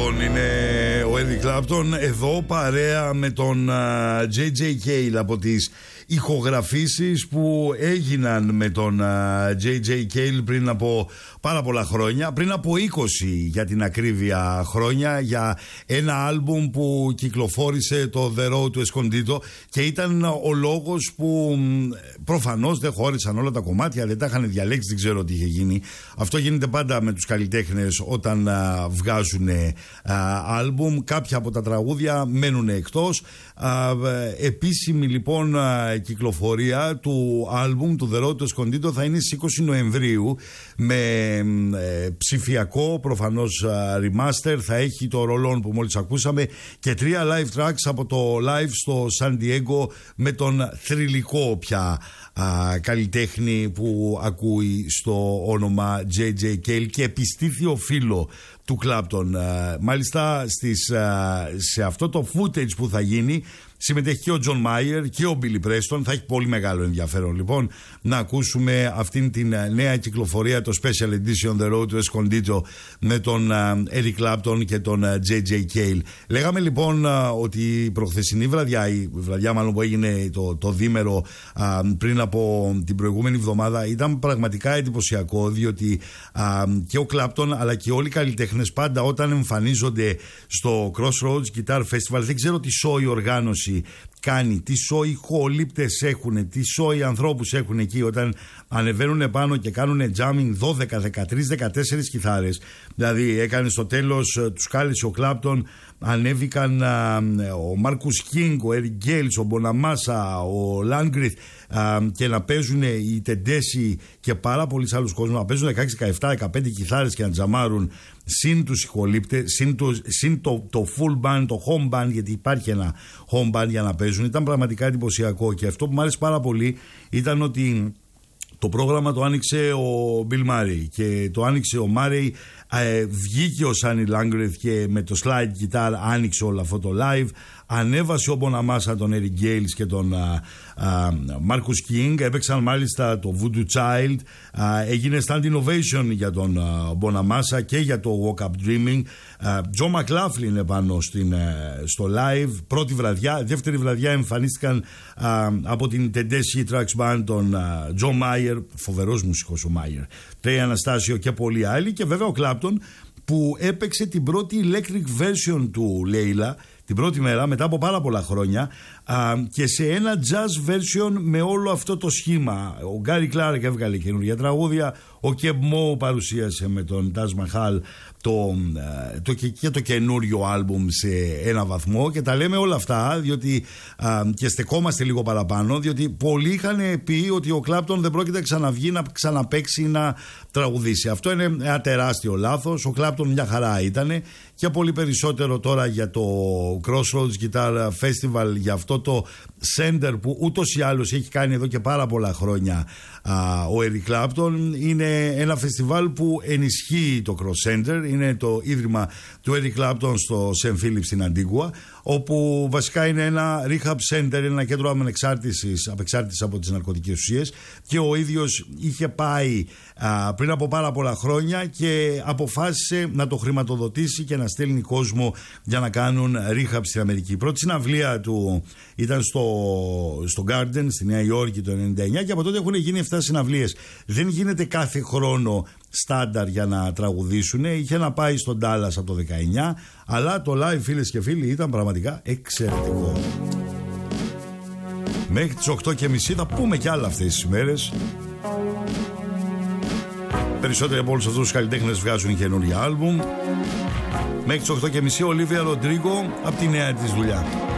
Λοιπόν, είναι ο Eric Clapton εδώ παρέα με τον JJ Cale από τις ηχογραφήσεις που έγιναν με τον JJ Cale πριν από πάρα πολλά χρόνια, πριν από 20 για την ακρίβεια χρόνια, για ένα άλμπουμ που κυκλοφόρησε το The Road to Escondido και ήταν ο λόγος που προφανώς δεν χώρισαν όλα τα κομμάτια, δεν τα είχαν διαλέξει, δεν ξέρω τι είχε γίνει. Αυτό γίνεται πάντα με τους καλλιτέχνες όταν βγάζουν άλμπουμ, κάποια από τα τραγούδια μένουν εκτός. Επίσημη λοιπόν κυκλοφορία του άλμπουμ του The Road to Escondido θα είναι στις 20 Νοεμβρίου με ψηφιακό προφανώς remaster. Θα έχει το ρολόν που μόλις ακούσαμε και 3 live tracks από το live στο San Diego με τον θρυλικό πια καλλιτέχνη που ακούει στο όνομα JJ Cale και επιστήθιο φίλο του Clapton. Μάλιστα σε αυτό το footage που θα γίνει συμμετέχει και ο John Mayer και ο Billy Preston. Θα έχει πολύ μεγάλο ενδιαφέρον λοιπόν να ακούσουμε αυτήν την νέα κυκλοφορία, το Special Edition The Road to Escondido με τον Eric Clapton και τον JJ Cale. Λέγαμε λοιπόν ότι η προχθεσινή βραδιά, η βραδιά μάλλον που έγινε το δίμερο πριν από την προηγούμενη εβδομάδα, ήταν πραγματικά εντυπωσιακό, διότι και ο Clapton αλλά και όλοι οι καλλιτέχνες πάντα όταν εμφανίζονται στο Crossroads Guitar Festival, δεν ξέρω τι show η οργάνωση κάνει, τι show ηχολήπτες έχουν, τι show οι ανθρώπους έχουν εκεί όταν ανεβαίνουν πάνω και κάνουν jamming 12, 13, 14 κιθάρες. Δηλαδή έκανε στο τέλος, τους κάλεσε ο Clapton, ανέβηκαν ο Μάρκους Κίνγκ, ο Έρικ Γκέιλς, ο Μποναμάσα, ο Λάνγκριθ και να παίζουν οι Τεντέσι και πάρα πολλοί άλλους κόσμους να παίζουν 16, 17, 15 κιθάρες και να τζαμάρουν συν τους ηχολήπτες, συν το full band, το home band, γιατί υπάρχει ένα home band για να παίζουν. Ήταν πραγματικά εντυπωσιακό και αυτό που μου άρεσε πάρα πολύ ήταν ότι το πρόγραμμα το άνοιξε ο Bill Murray και το άνοιξε ο Murray, βγήκε ο Σάνι Λάγκρεθ και με το slide guitar άνοιξε όλο αυτό το live. Ανέβασε ο Μποναμάσα τον Eric Gales και τον Μάρκους Κίνγκ, έπαιξαν μάλιστα το Voodoo Child, έγινε stand ovation για τον Μποναμάσα και για το Walk Up Dreaming. Joe McLaughlin επάνω στο live, πρώτη βραδιά. Δεύτερη βραδιά εμφανίστηκαν από την Tedeschi Trucks Band τον Joe Meyer, φοβερός μουσικός ο Meyer, Trey Anastasio και πολλοί άλλοι, και βέβαια ο Clapton που έπαιξε την πρώτη electric version του Layla την πρώτη μέρα μετά από πάρα πολλά χρόνια και σε ένα jazz version με όλο αυτό το σχήμα. Ο Γκάρι Κλάρκ έβγαλε καινούργια τραγούδια, ο Κεμ Μό παρουσίασε με τον Τάζ Μαχάλ και το καινούριο άλμπουμ σε ένα βαθμό, και τα λέμε όλα αυτά διότι και στεκόμαστε λίγο παραπάνω, διότι πολλοί είχαν πει ότι ο Clapton δεν πρόκειται να ξαναβγεί, να ξαναπαίξει, να τραγουδήσει. Αυτό είναι ένα τεράστιο λάθος. Ο Clapton μια χαρά ήτανε, και πολύ περισσότερο τώρα για το Crossroads Guitar Festival, για αυτό το center που ούτως ή άλλως έχει κάνει εδώ και πάρα πολλά χρόνια ο Eric Clapton. Είναι ένα φεστιβάλ που ενισχύει το Cross Center, είναι το ίδρυμα του Eric Clapton στο St. Philip στην Αντίγουα, όπου βασικά είναι ένα rehab center, ένα κέντρο απεξάρτησης από τις ναρκωτικές ουσίες, και ο ίδιος είχε πάει πριν από πάρα πολλά χρόνια και αποφάσισε να το χρηματοδοτήσει και να στέλνει κόσμο για να κάνουν rehab στην Αμερική. Η πρώτη συναυλία του ήταν στο Garden στη Νέα Υόρκη το 1999, και από τότε έχουν γίνει 7 συναυλίες. Δεν γίνεται κάθε χρόνο στάνταρ για να τραγουδήσουν. Είχε να πάει στον Dallas από το 19, αλλά το live, φίλες και φίλοι, ήταν πραγματικά εξαιρετικό. Μέχρι τις 8:30 θα πούμε κι άλλα αυτές τις μέρες. Περισσότεροι από όλους αυτούς τους καλλιτέχνες βγάζουν καινούργια άλμπουμ. Μέχρι τις 8:30 ο Ολίβια Ροντρίγκο από τη νέα της δουλειά.